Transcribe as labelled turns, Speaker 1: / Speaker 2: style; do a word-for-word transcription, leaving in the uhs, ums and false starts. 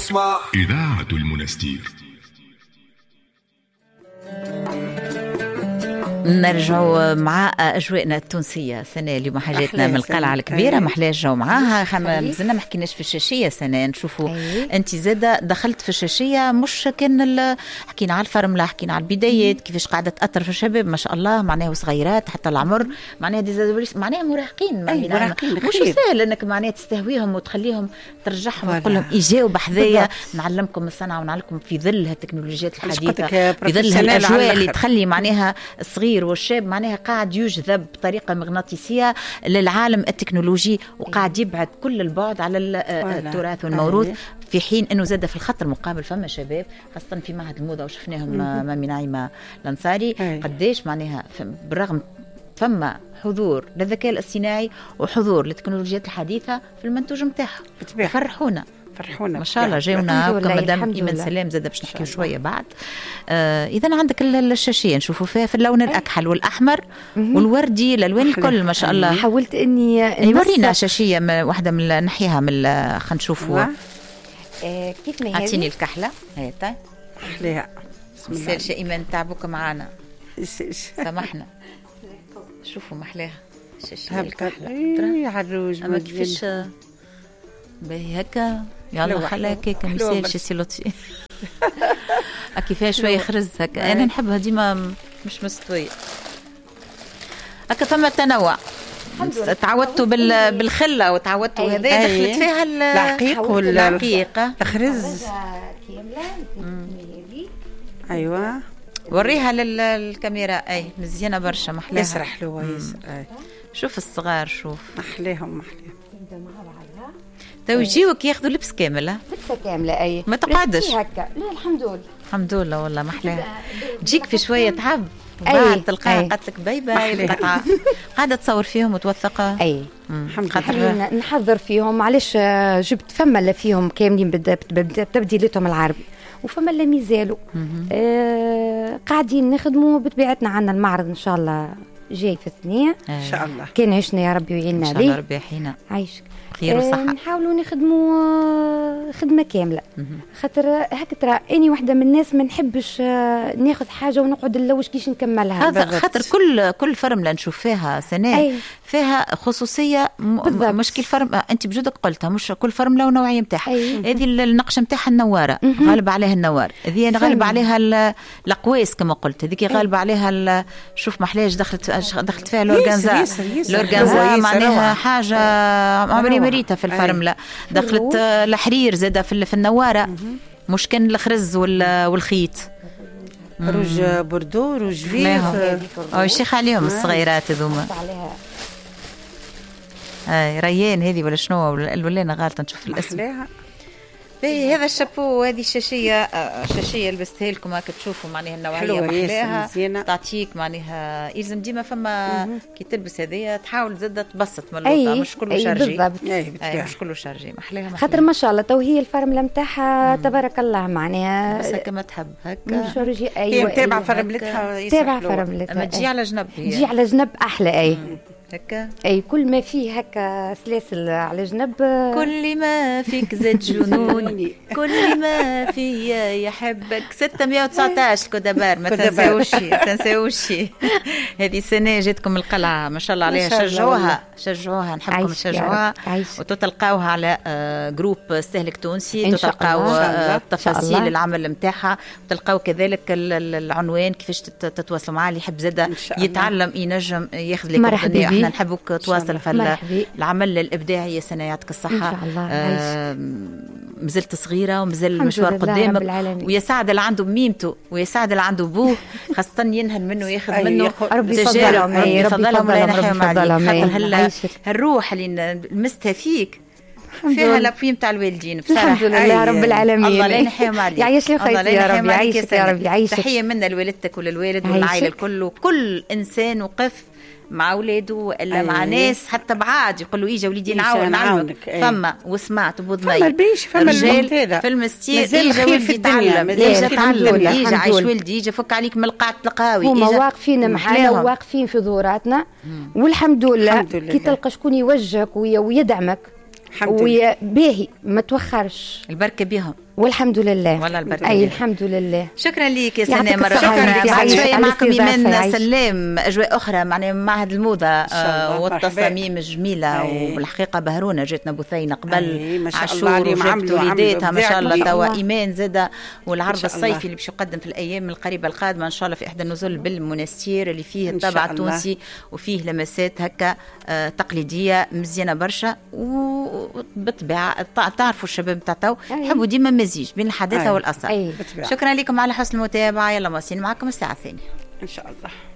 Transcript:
Speaker 1: اسمع إذاعة المنستير.
Speaker 2: نرجعوا مع أجوائنا التونسية سنة اليوم حاجاتنا من القلعة الكبيرة محلاه الجو معاها. خما مازلنا ما حكيناش في الشاشية سنة نشوفوا أنت زادة دخلت في الشاشية مش كان حكينا على الفرملة حكينا على البدايات كيفاش قاعدة تأثر في الشباب ما شاء الله معناها وصغيرات حتى العمر معناها دي معناها مراهقين مش سهل أنك معناها تستهويهم وتخليهم ترجعهم وتقول لهم إجاوا بحذايا نعلمكم الصنعة ونعلمكم في ظل التكنولوجيات الحديثة في ظل الأجواء اللي تخلي معناها الصغير والشاب معناها قاعد يجذب بطريقة مغناطيسية للعالم التكنولوجي وقاعد يبعد كل البعد على التراث والموروث في حين أنه زاد في الخط المقابل فما شباب خاصة في معهد الموضة وشفناهم مامي نعيمة الأنصاري قديش معناها بالرغم فما حضور للذكاء الاصطناعي وحضور للتكنولوجيات الحديثة في المنتوج متاعها فرحونا
Speaker 3: فرحونا
Speaker 2: ما شاء الله جاونا وكمدام إيمان سلام زاد باش نحكيو شويه بعد. آه اذا عندك الشاشيه نشوفوا فيها في اللون الاكحل والاحمر والوردي الالوان الكل ما شاء الله.
Speaker 4: حاولت اني
Speaker 2: ورينا شاشيه واحده من نحيها من خلينا نشوفوا
Speaker 4: آه كيف ما هي
Speaker 2: اعطيني الكحله هي تاع
Speaker 3: احليها
Speaker 2: بسم الله ايمان تعبوك معانا سامحنا شوفوا محلاها الشاشيه الكحله
Speaker 3: يا عروج
Speaker 2: ما كيفاش باهي هكا يلا خلاك هكا مثال شي سي لطفي هكا فيها شويه خرز هكا انا نحبها ديما مش مستويه هكا فما تنوع تعودتوا بالخله وتعودتوا هذا دخلت فيها
Speaker 3: العقيق
Speaker 2: والعقيق
Speaker 3: الخرز ايوه
Speaker 2: وريها للكاميرا اي مزيانه برشا محلاها
Speaker 3: يسرح حلوه يسر
Speaker 2: شوف الصغار شوف
Speaker 3: محليهم محليهم
Speaker 2: تو يجيوك ياخذوا لبس كامل
Speaker 4: لبسه كامله اي
Speaker 2: ما تقعدش
Speaker 4: هكا لا الحمد لله
Speaker 2: الحمد لله والله محلاها تجيك في شويه تعب بعد تلقاها قالت لك باي باي القطعه قاعده تصور فيهم وتوثقها
Speaker 4: اي
Speaker 2: خاطر
Speaker 4: نحضر فيهم علاش جبت فما اللي فيهم كاملين بتبديلتهم العربي وفما اللي مازالوا آه قاعدين نخدموا بطبيعتنا عندنا المعرض ان شاء الله جاي في الثانيه
Speaker 3: ان شاء الله
Speaker 4: كان عشنا يا ربي ويعيننا به
Speaker 2: ان شاء الله ربي يحيينا
Speaker 4: عايشك
Speaker 2: خير وصحه.
Speaker 4: نحاولوا نخدموا خدمه كامله خاطر هكا ترى اني واحده من الناس ما نحبش ناخذ حاجه ونقعد نلوش كيش نكملها
Speaker 2: هذا خاطر كل كل فرمله نشوف فيها سنه أي. فيها خصوصيه م... مش كل فرم انت بجدك قلتها مش كل فرمله ونوعيه نتاعها هذه النقشه نتاعها النواره غالب عليها النوار هذه غالب عليها الاقواس كما قلت هذيك غالب عليها ال... شوف محلاش دخلت دخلت فيها الاورغانزا الاورغانزا معناها حاجه عمري مريتها في الفرمله دخلت الحرير زاده في في النواره مش كان الخرز والخيط
Speaker 3: روج بوردو روج فيف
Speaker 2: او الشيخ عليهم الصغيرات هذوما هاي ريان هذه ولا شنو ولا غالطه نشوف الاسم باهي هذا الشابو هذه الشاشيه الشاشيه لبستها لكم هكا تشوفوا معناها النوعيه محلاها تعطيك معناها يلزم ديما فما كي تلبس هذيا تحاول زاد تبسط من اللوطه مش كله شارجي اي مش كله شارجي محلاها
Speaker 4: خاطر ما شاء الله تو هي الفرمله نتاعها تبارك الله معناها
Speaker 2: بس كما تحب هكا
Speaker 4: شارجي ايوه
Speaker 3: هي متابعه فرملتها
Speaker 4: تابعه فرملتها
Speaker 2: اما تجي على جنب
Speaker 4: تجي على جنب احلى اي
Speaker 2: هكا
Speaker 4: اي كل ما فيه هكا سلاسل على جنب
Speaker 2: كل ما فيك زاد جنون كل ما فيا يحبك ستمية وتسعطاش كدبار ما تنساوش تنساوش هذه سنه جاتكم القلعه ما شاء الله عليها شجعوها شجعوها نحبكم تشجعوها وتلقاوها على جروب استهلك تونسي تلقاو تفاصيل العمل نتاعها وتلقاو كذلك العنوان كيفاش تتواصلوا معاه اللي يحب زاد يتعلم ينجم ياخذ لك نحبوك تواصل في العمل الإبداعي سنة يعطيك الصحة
Speaker 4: إن شاء الله آه
Speaker 2: مازلت صغيرة ومازال المشوار قدامك ويساعد اللي عنده ميمته ويساعد اللي عنده بوه خاصة ينهل منه ياخذ منه تجارب ربي يفضلهم ولا ينحيهم عليك خاطر هالروح اللي لمستها فيك فيها لابوي نتاع الوالدين
Speaker 4: بصراحه الحمد لله رب العالمين
Speaker 2: الله لا ينحيهم عليك
Speaker 4: يعيش لي خيرك يا رب يعيشك يا رب يعيشك
Speaker 2: تحية منا لوالدتك وللوالد والعائلة الكل وكل إنسان وقف مع اولاده ولا أيه. مع ناس حتى بعاد يقولوا اجا وليدي نعاون نعاونك أيه. فما وسمعت بوضمي
Speaker 3: فما البيش فما
Speaker 2: الرجال في المستير اجا ولدي يتعلم اجا تعلم اجا عايش ولدي اجا فك عليك من القاعة القهاوي
Speaker 4: هما واقفين معنا وواقفين في دوراتنا والحمد لله كي تلقى شكون يوجهك ويدعمك وباهي ما توخرش
Speaker 2: البركه بهم
Speaker 4: والحمد لله
Speaker 2: والله البركة.
Speaker 4: اي الحمد لله.
Speaker 2: شكرا ليك يا سناء مرة
Speaker 4: أخرى.
Speaker 2: بعد شوية معكم إيمان سلام، أجواء أخرى معناها معهد الموضة آه والتصاميم الجميلة والحقيقة بهرونا. جاتنا بثينة قبل عاشور وجبت وليداتها ما شاء الله توا إيمان زادة، والعرض الصيفي اللي باش يقدم في الأيام القريبة القادمة إن شاء الله في إحدى النزل بالمنستير اللي فيه الطابع التونسي وفيه لمسات هكا آه تقليدية مزيانة برشا. وبالطبيعة تعرفوا الشباب تاع تو يحبوا ديما مزيج بين الحداثة والأصل. شكرا لكم على حسن المتابعة. يلا مواصلين معكم الساعة الثانية
Speaker 3: إن شاء الله.